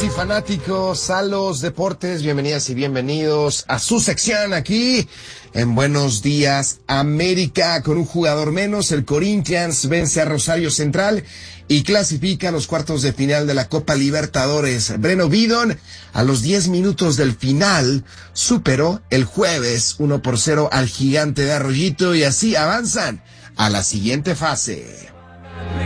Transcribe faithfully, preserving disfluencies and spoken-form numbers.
Aficionados y fanáticos a los deportes, bienvenidas y bienvenidos a su sección aquí en Buenos Días América. Con un jugador menos, el Corinthians vence a Rosario Central y clasifica a los cuartos de final de la Copa Libertadores. Breno Bidon, a los diez minutos del final, superó el jueves uno por cero al Gigante de Arroyito y así avanzan a la siguiente fase.